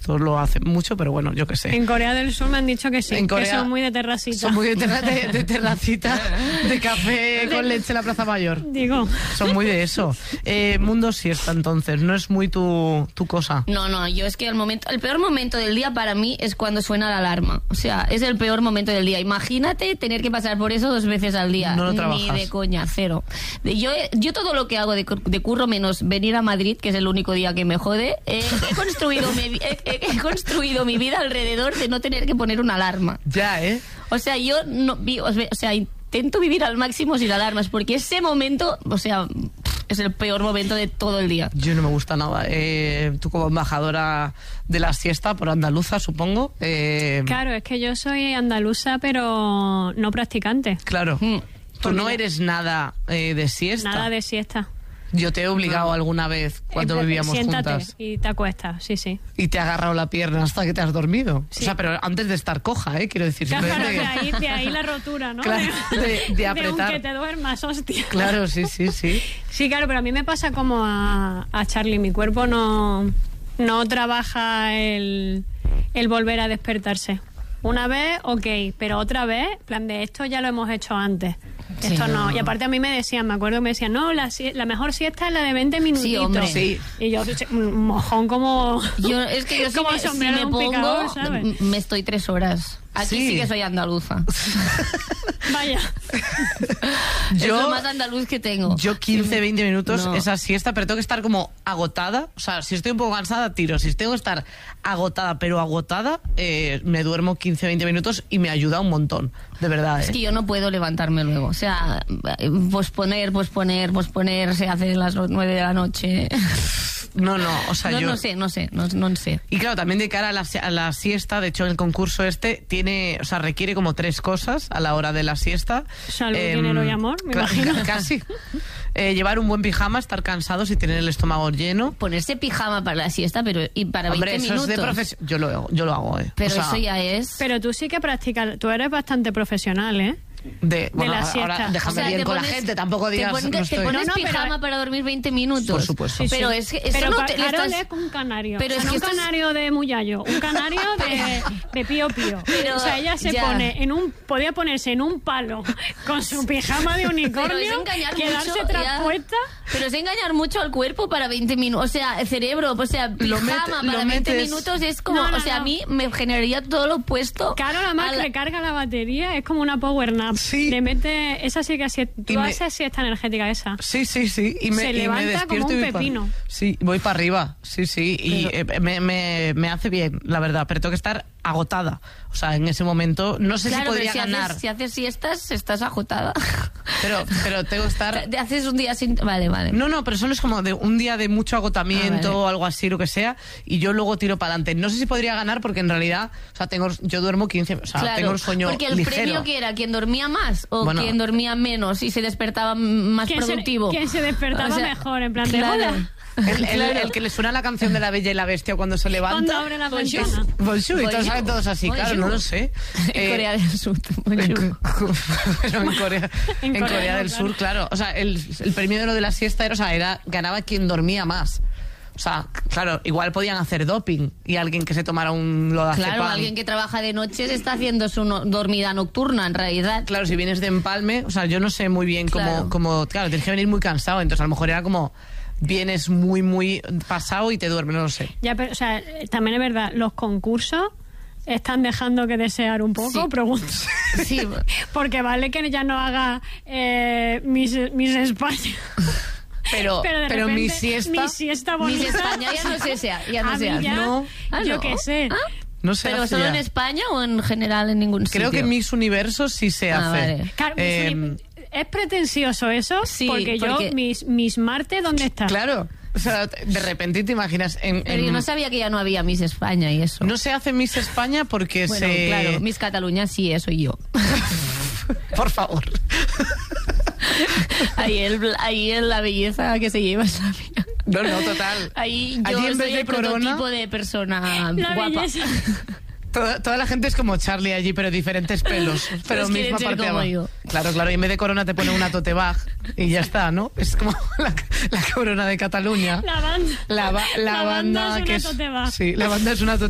esto lo hacen mucho, pero bueno, yo qué sé. En Corea del Sur me han dicho que sí, En Corea, que son muy de terracita. Son muy de terracita, de café con leche en la Plaza Mayor. Digo. Son muy de eso. Mundo siesta, entonces, no es muy tu cosa. No, yo es que el peor momento del día para mí es cuando suena la alarma. O sea, es el peor momento del día. Imagínate tener que pasar por eso 2 veces al día. No lo trabajas. Ni de coña, cero. Yo todo lo que hago de curro, menos venir a Madrid, que es el único día que me jode, he construido mi vida alrededor de no tener que poner una alarma. Ya, O sea, yo no intento vivir al máximo sin alarmas, porque ese momento, o sea, es el peor momento de todo el día. Yo no me gusta nada. Tú como embajadora de la siesta, por andaluza, supongo. Claro, es que yo soy andaluza, pero no practicante. Claro. Tú no eres nada de siesta. Nada de siesta. Yo te he obligado alguna vez cuando vivíamos siéntate juntas. Y te acuestas, sí. Y te ha agarrado la pierna hasta que te has dormido. Sí. O sea, pero antes de estar coja, quiero decir. Claro, de ahí la rotura, ¿no? Claro, de apretar. De un que te duermas, hostia. Claro, sí. Sí, claro, pero a mí me pasa como a Charlie. Mi cuerpo no trabaja el volver a despertarse. Una vez, ok, pero otra vez, plan de esto ya lo hemos hecho antes. Sí, esto no. Y aparte a mí me decían, no, la mejor siesta es la de 20 minutitos. Sí, hombre. Sí. Y yo, un mojón como... Yo como si sombrero de me un pongo, picador, ¿sabes? me estoy 3 horas. Aquí sí que soy andaluza. Vaya. Es lo más andaluz que tengo. Yo 15, 20 minutos No. esa siesta, pero tengo que estar como agotada. O sea, si estoy un poco cansada, tiro. Si tengo que estar agotada, me duermo 15, 20 minutos y me ayuda un montón. De verdad, Es que yo no puedo levantarme luego. O sea, posponer, se hace las 9 de la noche. No, o sea, yo... No sé. Y claro, también de cara a la siesta, de hecho el concurso requiere como 3 cosas a la hora de la siesta. Salud, dinero y amor, me imagino. Casi. Llevar un buen pijama, estar cansados y tener el estómago lleno. Ponerse pijama para la siesta, pero y para 20 eso minutos. Es de profesión. Yo lo hago, Pero eso ya es... Pero tú sí que practicas, tú eres bastante profesional, ¿eh? Bueno, la siesta. ahora déjame bien con la gente, tampoco digas... Te pones pijama para dormir 20 minutos. Por supuesto. Pero es que eso pero no te... Carol es un canario. Pero o sea, es que no un canario de muyallo, un canario de pío. Pero, o sea, ella se pone podía ponerse en un palo con su pijama de unicornio, quedarse traspuesta. Pero es engañar mucho al cuerpo para 20 minutos. O sea, el cerebro, pijama para 20 minutos es como... No, a mí me generaría todo lo opuesto. Carol, además, recarga la batería, es como una power nap. Sí. Le mete... Esa sí que así... Tú haces siesta energética esa. Sí. Y me levanta despierto como un y pepino. Sí, voy para arriba. Sí. Y me hace bien, la verdad. Pero tengo que estar agotada. O sea, en ese momento no sé si podría ganar. Si haces siestas, estás agotada. Pero tengo que estar... Te haces un día sin... Vale. No, pero solo es como de un día de mucho agotamiento o algo así, lo que sea, y yo luego tiro para adelante. No sé si podría ganar porque en realidad, o sea, yo duermo 15, o sea, tengo el sueño porque el ligero. premio que era quien dormía más o quien dormía menos y se despertaba más productivo. Quien se despertaba mejor, en plan de hola. El que le suena la canción de La Bella y la Bestia cuando se levanta. Cuando abre la ventana. Bonjour, y todos saben todos así, claro, no lo sé. En Corea del Sur. Pero en Corea del Sur, claro. O sea, el premio de lo de la siesta ganaba quien dormía más. O sea, claro, igual podían hacer doping y alguien que se tomara un lodazepam. Claro, alguien que trabaja de noche se está haciendo su dormida nocturna, en realidad. Claro, si vienes de empalme, o sea, yo no sé muy bien cómo tienes que venir muy cansado, entonces a lo mejor era como... Vienes muy, muy pasado y te duermes, no lo sé. Ya, pero, o sea, también es verdad, los concursos están dejando que desear un poco, pregunto. Sí. Porque vale que ya no haga Miss España. Pero repente, mi siesta bonita. Miss España ya no sé sea. No. Yo qué sé. No se ¿Pero hace solo ya. en España o en general en ningún sitio? Creo que Miss Universo sí se hace. Vale. Claro, ¿es pretencioso eso? Sí, porque yo, Miss Marte, ¿dónde está? Claro. O sea, de repente te imaginas... Pero yo no sabía que ya no había Miss España y eso. No se hace Miss España porque claro, Miss Cataluña sí, eso y yo. Por favor. Ahí es la belleza que se lleva esa vida. No, total. Ahí yo allí en soy vez de el corona, prototipo de persona la guapa. Belleza. Toda la gente es como Charlie allí, pero diferentes pelos. Pero Todos misma quieren ser parte de como abajo. yo. Claro, y en vez de corona te pone una tote bag y ya está, ¿no? Es como la corona de Cataluña. La banda. La banda es una que tote bag. Sí, la banda es una tote